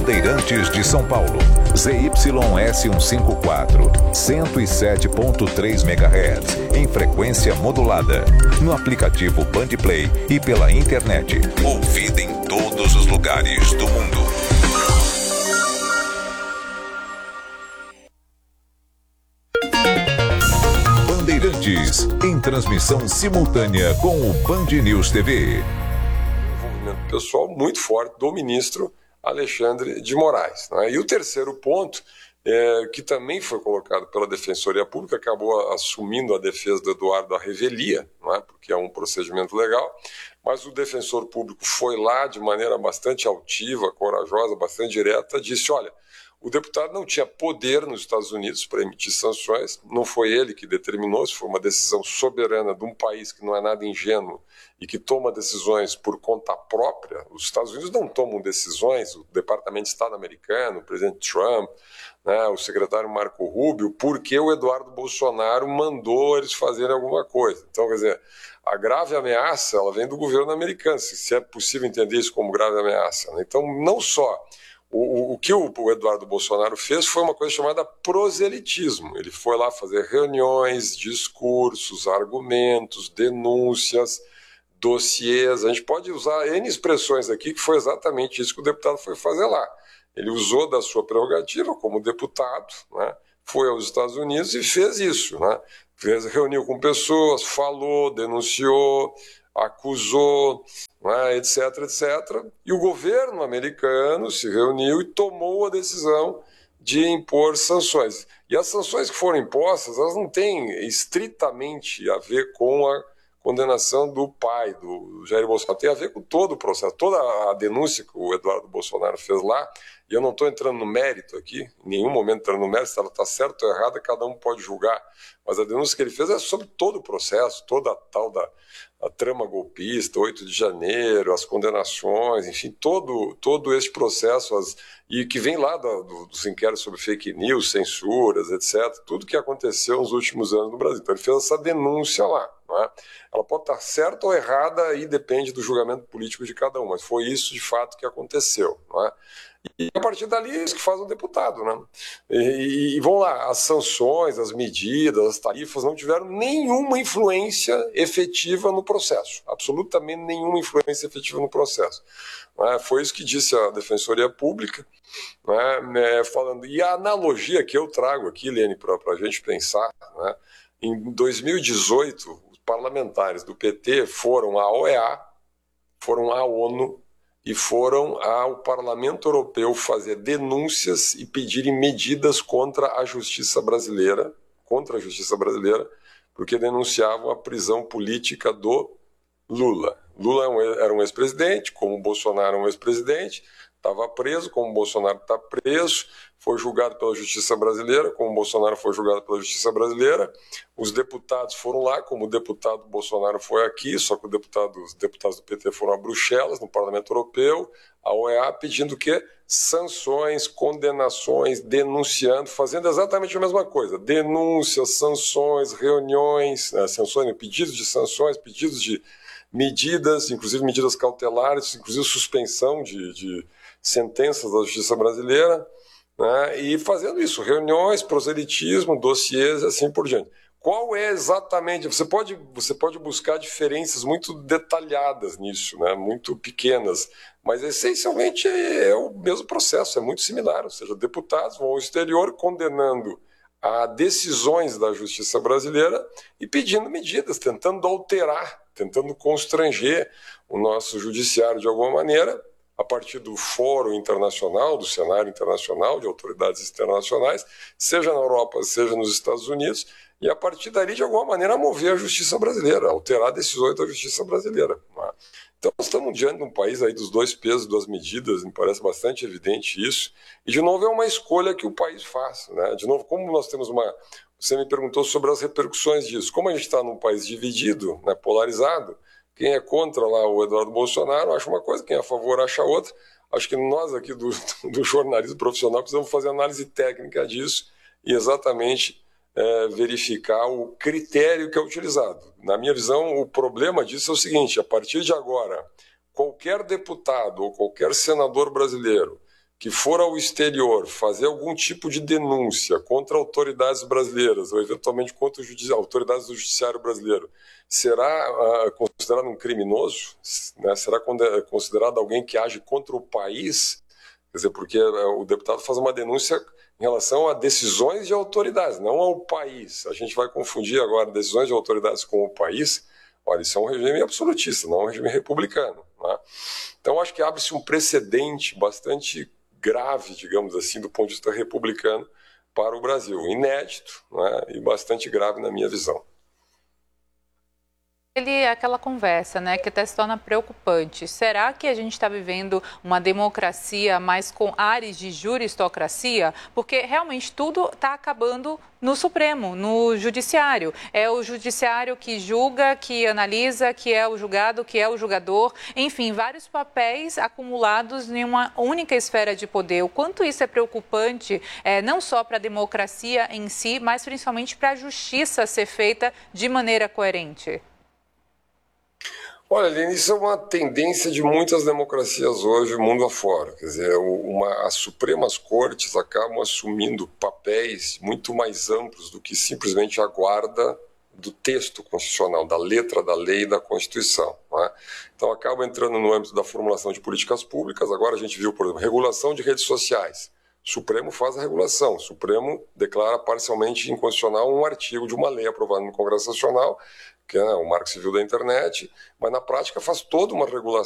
Bandeirantes de São Paulo, ZYS 154, 107.3 MHz, em frequência modulada, no aplicativo Bandplay e pela internet. Ouvida em todos os lugares do mundo. Bandeirantes, em transmissão simultânea com o Band News TV. Envolvimento pessoal muito forte do ministro Alexandre de Moraes, né? E o terceiro ponto, que também foi colocado pela Defensoria Pública, acabou assumindo a defesa do Eduardo à revelia, né? Porque é um procedimento legal, mas o defensor público foi lá de maneira bastante altiva, corajosa, bastante direta, disse, olha, o deputado não tinha poder nos Estados Unidos para emitir sanções, não foi ele que determinou, isso foi uma decisão soberana de um país que não é nada ingênuo e que toma decisões por conta própria. Os Estados Unidos não tomam decisões, o Departamento de Estado americano, o presidente Trump, né, o secretário Marco Rubio, porque o Eduardo Bolsonaro mandou eles fazerem alguma coisa. Então, quer dizer, a grave ameaça ela vem do governo americano, se é possível entender isso como grave ameaça, né? Então, não só o que o Eduardo Bolsonaro fez foi uma coisa chamada proselitismo. Ele foi lá fazer reuniões, discursos, argumentos, denúncias, dossiês. A gente pode usar N expressões aqui, que foi exatamente isso que o deputado foi fazer lá. Ele usou da sua prerrogativa como deputado, né? Foi aos Estados Unidos e fez isso, né? Reuniu com pessoas, falou, denunciou, acusou, né, etc, etc. E o governo americano se reuniu e tomou a decisão de impor sanções. E as sanções que foram impostas, elas não têm estritamente a ver com a condenação do pai, do Jair Bolsonaro. Tem a ver com todo o processo, toda a denúncia que o Eduardo Bolsonaro fez lá. E eu não estou entrando no mérito aqui, em nenhum momento entrando no mérito, se ela está certa ou errada, cada um pode julgar. Mas a denúncia que ele fez é sobre todo o processo, toda a tal da a trama golpista, 8 de janeiro, as condenações, enfim, todo esse processo, e que vem lá dos inquéritos sobre fake news, censuras, etc., tudo que aconteceu nos últimos anos no Brasil. Então ele fez essa denúncia lá. Não é? Ela pode estar certa ou errada, aí depende do julgamento político de cada um, mas foi isso de fato que aconteceu. Não é? E a partir dali é isso que faz um deputado, né? E vão lá, as sanções, as medidas, as tarifas não tiveram nenhuma influência efetiva no processo, absolutamente nenhuma influência efetiva no processo. Foi isso que disse a Defensoria Pública, né? Falando, e a analogia que eu trago aqui, Lene, para a gente pensar, né? Em 2018, os parlamentares do PT foram à OEA, foram à ONU, e foram ao Parlamento Europeu fazer denúncias e pedirem medidas contra a justiça brasileira, porque denunciavam a prisão política do Lula. Lula era um ex-presidente, como o Bolsonaro é um ex-presidente, estava preso, como o Bolsonaro está preso, foi julgado pela justiça brasileira, como o Bolsonaro foi julgado pela justiça brasileira. Os deputados foram lá, como o deputado Bolsonaro foi aqui, só que os deputados do PT foram a Bruxelas, no Parlamento Europeu, a OEA, pedindo o quê? Sanções, condenações, denunciando, fazendo exatamente a mesma coisa. Denúncias, sanções, reuniões, sanções, pedidos de sanções, pedidos de medidas, inclusive medidas cautelares, inclusive suspensão de sentenças da justiça brasileira, né? E fazendo isso, reuniões, proselitismo, dossiês e assim por diante. Qual é exatamente? Você pode buscar diferenças muito detalhadas nisso, né? Muito pequenas, mas essencialmente é o mesmo processo, é muito similar, ou seja, deputados vão ao exterior condenando a decisões da justiça brasileira e pedindo medidas, tentando alterar, tentando constranger o nosso judiciário de alguma maneira, a partir do fórum internacional, do cenário internacional, de autoridades internacionais, seja na Europa, seja nos Estados Unidos, e a partir dali, de alguma maneira, mover a justiça brasileira, alterar decisões da justiça brasileira. Então, nós estamos diante de um país aí dos dois pesos, duas medidas, me parece bastante evidente isso, e, de novo, é uma escolha que o país faz, né? De novo, como nós temos uma... Você me perguntou sobre as repercussões disso. Como a gente está num país dividido, né, polarizado, quem é contra lá o Eduardo Bolsonaro acha uma coisa, quem é a favor acha outra. Acho que nós aqui do jornalismo profissional precisamos fazer análise técnica disso e exatamente verificar o critério que é utilizado. Na minha visão, o problema disso é o seguinte: a partir de agora, qualquer deputado ou qualquer senador brasileiro que for ao exterior fazer algum tipo de denúncia contra autoridades brasileiras ou eventualmente contra autoridades do judiciário brasileiro, será considerado um criminoso? Né? Será considerado alguém que age contra o país? Quer dizer, porque o deputado faz uma denúncia em relação a decisões de autoridades, não ao país. A gente vai confundir agora decisões de autoridades com o país. Olha, isso é um regime absolutista, não é um regime republicano. Né? Então, acho que abre-se um precedente bastante grave, digamos assim, do ponto de vista republicano para o Brasil. Inédito, né? E bastante grave na minha visão. Aquela conversa, né, que até se torna preocupante. Será que a gente está vivendo uma democracia mais com ares de juristocracia? Porque realmente tudo está acabando no Supremo, no Judiciário. É o Judiciário que julga, que analisa, que é o julgado, que é o julgador. Enfim, vários papéis acumulados em uma única esfera de poder. O quanto isso é preocupante, não só para a democracia em si, mas principalmente para a justiça ser feita de maneira coerente. Olha, Aline, isso é uma tendência de muitas democracias hoje, mundo afora. Quer dizer, as Supremas Cortes acabam assumindo papéis muito mais amplos do que simplesmente a guarda do texto constitucional, da letra da lei e da Constituição. Né? Então, acabam entrando no âmbito da formulação de políticas públicas. Agora a gente viu, por exemplo, regulação de redes sociais. O Supremo faz a regulação. O Supremo declara parcialmente inconstitucional um artigo de uma lei aprovada no Congresso Nacional, que é o Marco Civil da Internet, mas na prática faz toda uma regulação